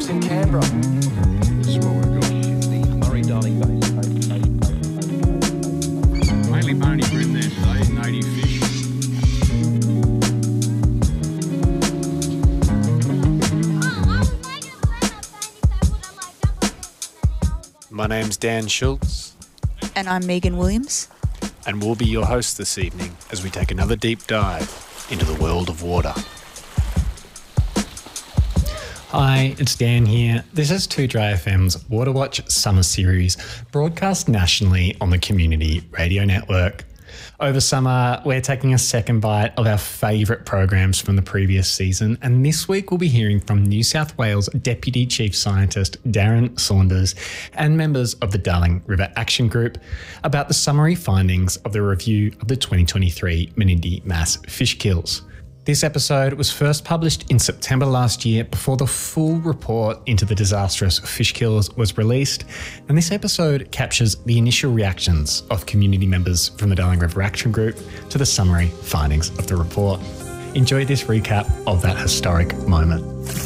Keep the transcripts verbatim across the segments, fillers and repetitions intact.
It's in Canberra. This is what we've got here, the Murray-Darling Basin. Mainly bony bream there today, native fish. My name's Dan Schultz. And I'm Megan Williams. And we'll be your hosts this evening as we take another deep dive into the world of water. Hi, it's Dan here. This is two Dry F M's Water Watch Summer Series, broadcast nationally on the Community Radio Network. Over summer, we're taking a second bite of our favourite programs from the previous season, and this week we'll be hearing from New South Wales Deputy Chief Scientist Darren Saunders and members of the Darling River Action Group about the summary findings of the review of the twenty twenty-three Menindee mass fish kills. This episode was first published in September last year before the full report into the disastrous fish kills was released, and this episode captures the initial reactions of community members from the Darling River Action Group to the summary findings of the report. Enjoy this recap of that historic moment.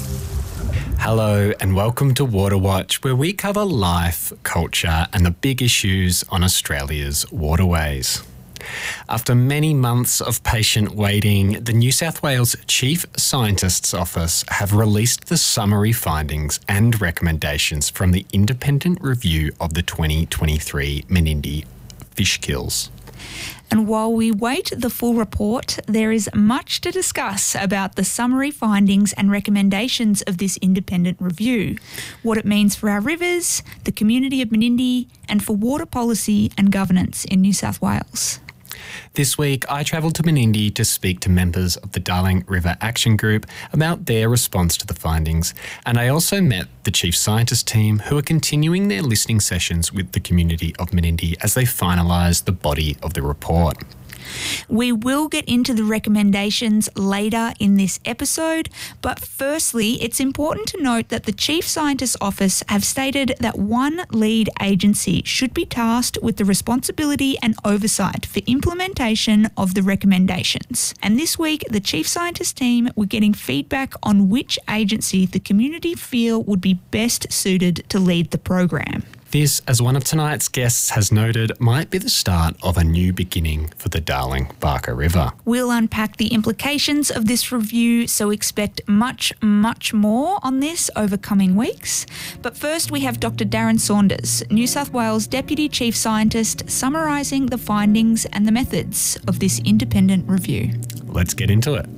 Hello and welcome to Water Watch, where we cover life, culture and the big issues on Australia's waterways. After many months of patient waiting, the New South Wales Chief Scientist's Office have released the summary findings and recommendations from the independent review of the twenty twenty-three Menindee fish kills. And while we wait the full report, there is much to discuss about the summary findings and recommendations of this independent review, what it means for our rivers, the community of Menindee, and for water policy and governance in New South Wales. This week, I travelled to Menindee to speak to members of the Darling River Action Group about their response to the findings, and I also met the Chief Scientist team who are continuing their listening sessions with the community of Menindee as they finalise the body of the report. We will get into the recommendations later in this episode, but firstly, it's important to note that the Chief Scientist's Office have stated that one lead agency should be tasked with the responsibility and oversight for implementation of the recommendations. And this week, the Chief Scientist team were getting feedback on which agency the community feel would be best suited to lead the program. This, as one of tonight's guests has noted, might be the start of a new beginning for the Darling Barker River. We'll unpack the implications of this review, so expect much, much more on this over coming weeks. But first we have Doctor Darren Saunders, New South Wales Deputy Chief Scientist, summarising the findings and the methods of this independent review. Let's get into it.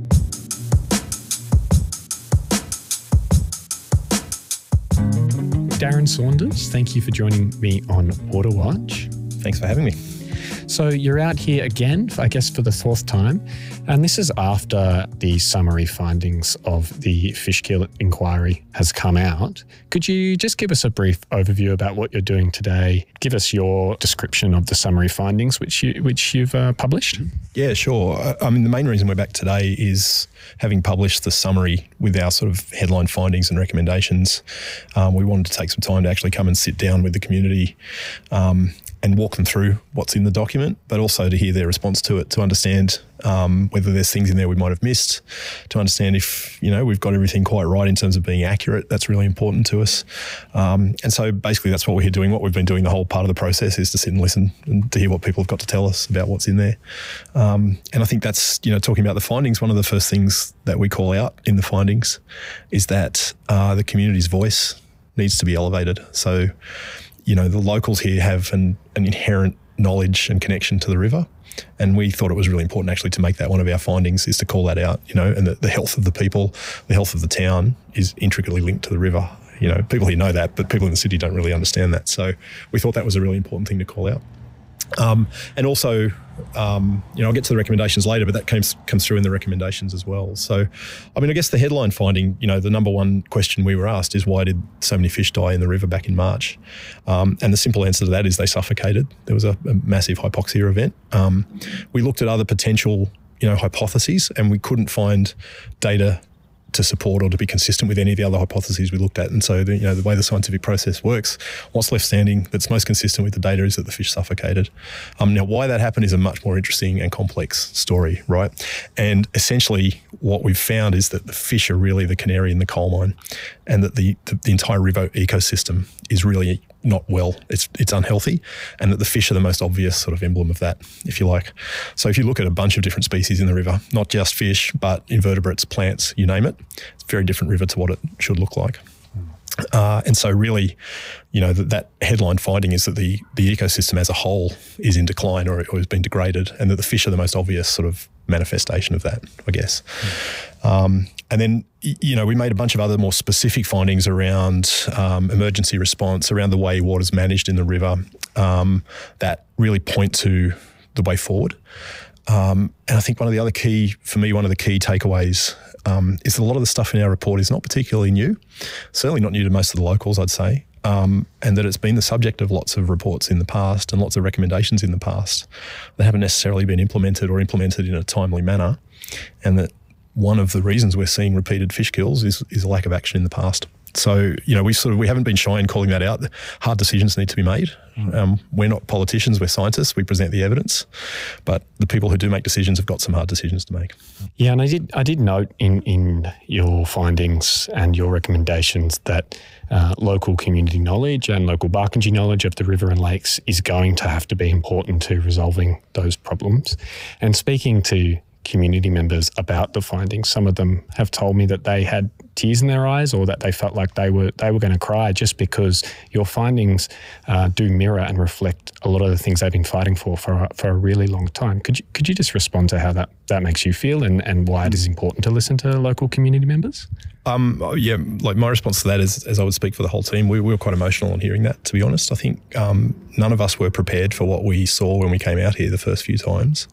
Darren Saunders, thank you for joining me on Water Watch. Thanks for having me. So you're out here again, I guess, for the fourth time, and this is after the summary findings of the fish kill inquiry has come out. Could you just give us a brief overview about what you're doing today? Give us your description of the summary findings which you which you've uh, published. Yeah, sure. I mean, the main reason we're back today is having published the summary with our sort of headline findings and recommendations. Um, we wanted to take some time to actually come and sit down with the community um, and walk them through what's in the document, but also to hear their response to it, to understand um, whether there's things in there we might have missed, to understand if, you know, we've got everything quite right in terms of being accurate. That's really important to us. Um, and so basically that's what we're here doing. What we've been doing the whole part of the process is to sit and listen and to hear what people have got to tell us about what's in there. Um, and I think that's, you know, talking about the findings, one of the first things that we call out in the findings is that uh, the community's voice needs to be elevated. So, you know, the locals here have an, an inherent knowledge and connection to the river. And we thought it was really important actually to make that one of our findings, is to call that out, you know, and the, the health of the people, the health of the town is intricately linked to the river. You know, people here know that, but people in the city don't really understand that. So we thought that was a really important thing to call out. Um, and also, um, you know, I'll get to the recommendations later, but that comes comes through in the recommendations as well. So, I mean, I guess the headline finding, you know, the number one question we were asked is why did so many fish die in the river back in March? Um, and the simple answer to that is they suffocated. There was a, a massive hypoxia event. Um, we looked at other potential, you know, hypotheses, and we couldn't find data to support or to be consistent with any of the other hypotheses we looked at. And so, the, you know, the way the scientific process works, what's left standing that's most consistent with the data is that the fish suffocated. Um, now, why that happened is a much more interesting and complex story, right? And essentially what we've found is that the fish are really the canary in the coal mine. and that the, the, the entire river ecosystem is really not well, it's it's unhealthy, and that the fish are the most obvious sort of emblem of that, if you like. So if you look at a bunch of different species in the river, not just fish, but invertebrates, plants, you name it, it's a very different river to what it should look like. Uh, and so really, you know, that, that headline finding is that the, the ecosystem as a whole is in decline or, or has been degraded, and that the fish are the most obvious sort of manifestation of that, I guess. Mm. Um, and then, you know, we made a bunch of other more specific findings around um, emergency response, around the way water's managed in the river, um, that really point to the way forward. Um, and I think one of the other key, for me, one of the key takeaways um, is that a lot of the stuff in our report is not particularly new, certainly not new to most of the locals, I'd say, um, and that it's been the subject of lots of reports in the past and lots of recommendations in the past that haven't necessarily been implemented or implemented in a timely manner, and that one of the reasons we're seeing repeated fish kills is, is a lack of action in the past. So, you know, we sort of, we haven't been shy in calling that out. Hard decisions need to be made. Um, we're not politicians, we're scientists. We present the evidence, but the people who do make decisions have got some hard decisions to make. Yeah, and I did I did note in, in your findings and your recommendations that uh, local community knowledge and local Barkindji knowledge of the river and lakes is going to have to be important to resolving those problems. And speaking to community members about the findings, some of them have told me that they had tears in their eyes, or that they felt like they were they were going to cry, just because your findings uh, do mirror and reflect a lot of the things they've been fighting for for a, for a really long time. Could you could you just respond to how that, that makes you feel, and, and why it is important to listen to local community members? Um, yeah, like my response to that is, as I would speak for the whole team, we, we were quite emotional on hearing that, to be honest. I think um, none of us were prepared for what we saw when we came out here the first few times.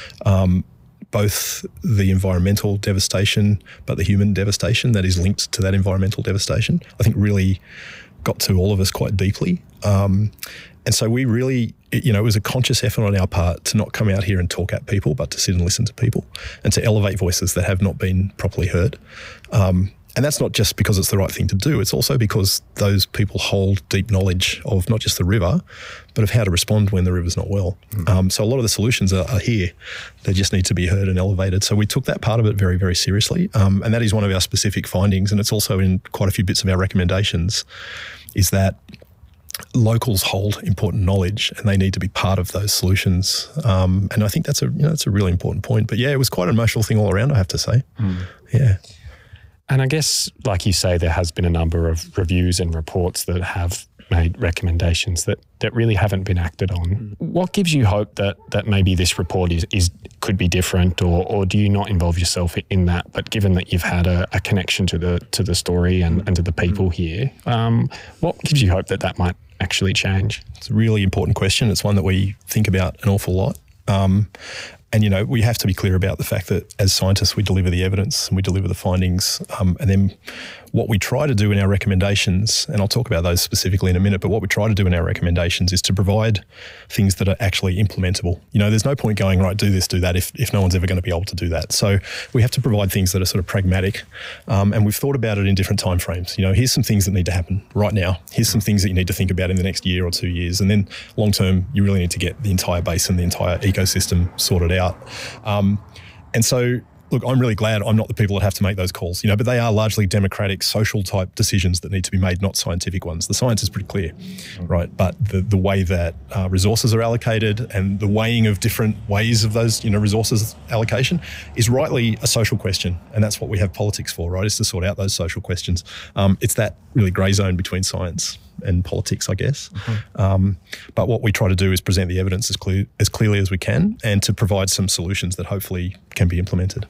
Um, both the environmental devastation, but the human devastation that is linked to that environmental devastation, I think really got to all of us quite deeply. Um, and so we really, you know, it was a conscious effort on our part to not come out here and talk at people, but to sit and listen to people and to elevate voices that have not been properly heard. Um, And that's not just because it's the right thing to do. It's also because those people hold deep knowledge of not just the river, but of how to respond when the river's not well. Mm. Um, so a lot of the solutions are, are here. They just need to be heard and elevated. So we took that part of it very, very seriously. Um, and that is one of our specific findings. And it's also in quite a few bits of our recommendations, is that locals hold important knowledge and they need to be part of those solutions. Um, and I think that's a, you know, that's a really important point. But yeah, it was quite an emotional thing all around, I have to say. Mm. Yeah. And I guess, like you say, there has been a number of reviews and reports that have made recommendations that, that really haven't been acted on. Mm. What gives you hope that that maybe this report is, is could be different, or or do you not involve yourself in that? But given that you've had a, a connection to the to the story and, and to the people mm. here, um, what gives you hope that that might actually change? It's a really important question. It's one that we think about an awful lot. Um, And, you know, we have to be clear about the fact that as scientists, we deliver the evidence and we deliver the findings. Um, and then what we try to do in our recommendations, and I'll talk about those specifically in a minute, but what we try to do in our recommendations is to provide things that are actually implementable. You know, there's no point going, right, do this, do that, if, if no one's ever going to be able to do that. So we have to provide things that are sort of pragmatic. Um, and we've thought about it in different timeframes. You know, here's some things that need to happen right now. Here's some things that you need to think about in the next year or two years. And then long term, you really need to get the entire basin, the entire ecosystem sorted out. Um, and so, look, I'm really glad I'm not the people that have to make those calls, you know, but they are largely democratic, social type decisions that need to be made, not scientific ones. The science is pretty clear, right? But the, the way that uh, resources are allocated and the weighing of different ways of those, you know, resources allocation is rightly a social question. And that's what we have politics for, right? Is to sort out those social questions. Um, it's that really grey zone between science and politics, I guess. Mm-hmm. Um, but what we try to do is present the evidence as clear, as clearly as we can, and to provide some solutions that hopefully can be implemented.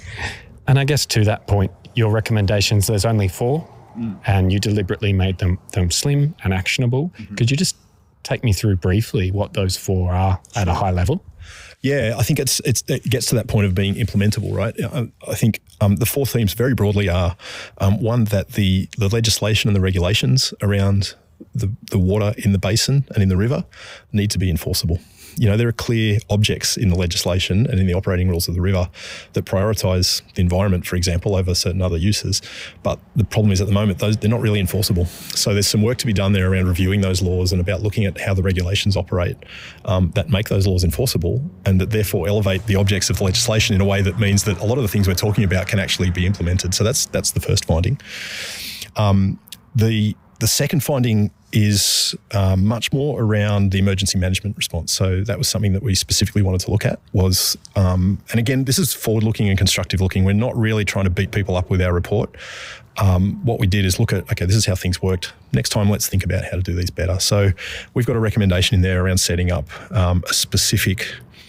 And I guess to that point, your recommendations, there's only four, mm. and you deliberately made them, them slim and actionable. Mm-hmm. Could you just take me through briefly what those four are at a high level? Yeah, I think it's, it's it gets to that point of being implementable, right? I, I think um, the four themes very broadly are, um, one, that the, the legislation and the regulations around the, the water in the basin and in the river need to be enforceable. You know, there are clear objects in the legislation and in the operating rules of the river that prioritise the environment, for example, over certain other uses. But the problem is at the moment, those they're not really enforceable. So there's some work to be done there around reviewing those laws and about looking at how the regulations operate um, that make those laws enforceable, and that therefore elevate the objects of the legislation in a way that means that a lot of the things we're talking about can actually be implemented. So that's that's the first finding. Um, the the second finding is um, much more around the emergency management response. So that was something that we specifically wanted to look at was, um, and again, this is forward-looking and constructive-looking. We're not really trying to beat people up with our report. Um, what we did is look at, okay, this is how things worked. Next time, let's think about how to do these better. So we've got a recommendation in there around setting up um, a specific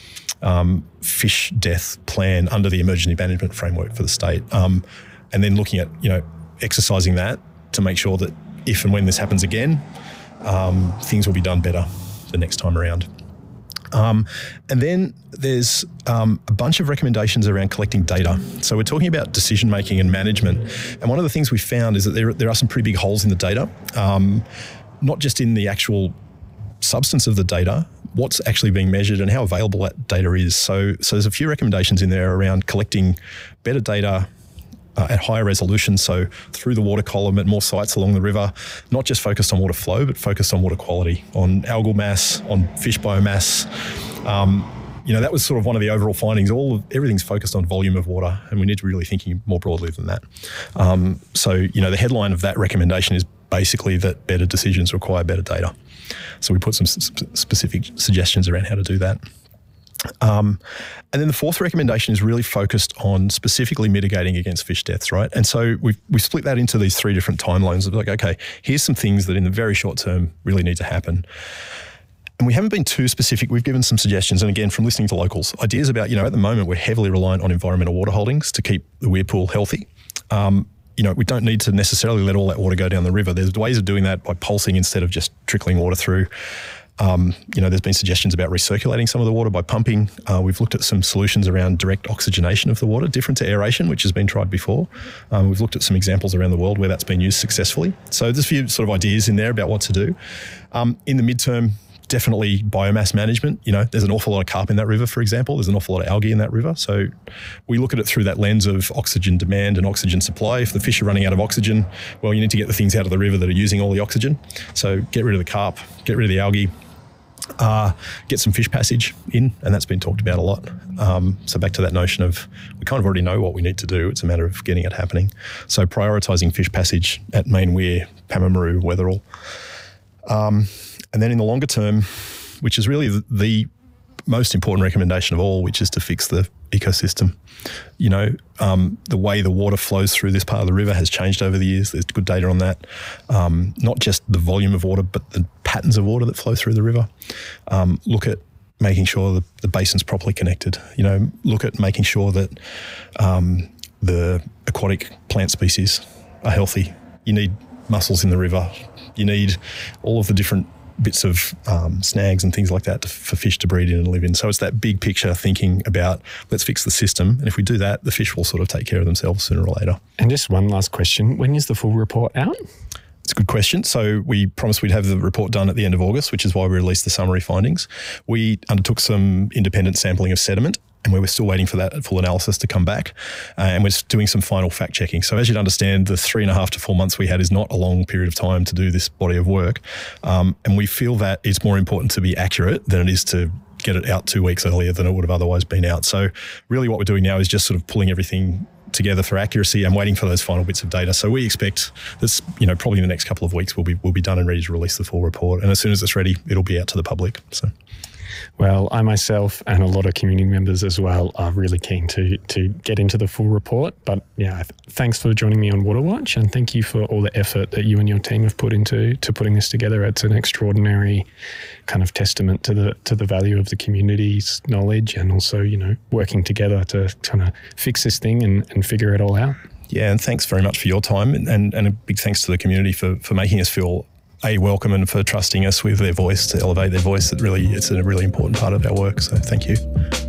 um, fish death plan under the emergency management framework for the state, um, and then looking at, you know, exercising that to make sure that if and when this happens again, um, things will be done better the next time around. Um, and then there's um, a bunch of recommendations around collecting data. So we're talking about decision making and management. And one of the things we found is that there, there are some pretty big holes in the data, um, not just in the actual substance of the data, what's actually being measured and how available that data is. So, so there's a few recommendations in there around collecting better data Uh, at higher resolution, so through the water column at more sites along the river, not just focused on water flow, but focused on water quality, on algal mass, on fish biomass. Um, you know, that was sort of one of the overall findings. All of, everything's focused on volume of water, and we need to be really thinking more broadly than that. Um, so, you know, the headline of that recommendation is basically that better decisions require better data. So we put some sp- specific suggestions around how to do that. Um, and then the fourth recommendation is really focused on specifically mitigating against fish deaths, right? And so we've, we've split that into these three different timelines of like, okay, here's some things that in the very short term really need to happen. And we haven't been too specific. We've given some suggestions. And again, from listening to locals, ideas about, you know, at the moment, we're heavily reliant on environmental water holdings to keep the weir pool healthy. Um, you know, we don't need to necessarily let all that water go down the river. There's ways of doing that by pulsing instead of just trickling water through. Um, you know, there's been suggestions about recirculating some of the water by pumping. Uh, we've looked at some solutions around direct oxygenation of the water, different to aeration, which has been tried before. Um, we've looked at some examples around the world where that's been used successfully. So there's a few sort of ideas in there about what to do. Um, in the midterm, definitely biomass management. You know, there's an awful lot of carp in that river, for example. There's an awful lot of algae in that river. So we look at it through that lens of oxygen demand and oxygen supply. If the fish are running out of oxygen, well, you need to get the things out of the river that are using all the oxygen. So get rid of the carp, get rid of the algae, Uh, get some fish passage in, and that's been talked about a lot. Um, so back to that notion of we kind of already know what we need to do. It's a matter of getting it happening. So prioritising fish passage at Main Weir, Pamamaroo, Wetherell. Um, and then in the longer term, which is really the, the most important recommendation of all, which is to fix the ecosystem. You know, um, the way the water flows through this part of the river has changed over the years. There's good data on that. Um, not just the volume of water, but the patterns of water that flow through the river. Um, look at making sure that the basin's properly connected. You know, look at making sure that um, the aquatic plant species are healthy. You need mussels in the river. You need all of the different bits of um, snags and things like that to, for fish to breed in and live in. So it's that big picture thinking about let's fix the system. And if we do that, the fish will sort of take care of themselves sooner or later. And just one last question. When is the full report out? It's a good question. So we promised we'd have the report done at the end of August, which is why we released the summary findings. We undertook some independent sampling of sediment, and we were still waiting for that full analysis to come back. Uh, and we're doing some final fact checking. So as you'd understand, the three and a half to four months we had is not a long period of time to do this body of work. Um, and we feel that it's more important to be accurate than it is to get it out two weeks earlier than it would have otherwise been out. So really what we're doing now is just sort of pulling everything together for accuracy and waiting for those final bits of data. So we expect this, you know, probably in the next couple of weeks we'll be we'll be done and ready to release the full report. And as soon as it's ready, it'll be out to the public. So. Well, I myself and a lot of community members as well are really keen to to get into the full report. But yeah, th- thanks for joining me on Water Watch, and thank you for all the effort that you and your team have put into to putting this together. It's an extraordinary kind of testament to the to the value of the community's knowledge, and also, you know, working together to kind of fix this thing and, and figure it all out. Yeah, and thanks very much for your time, and, and, and a big thanks to the community for for making us feel A, welcome, and for trusting us with their voice to elevate their voice. It really, it's a really important part of our work. So thank you.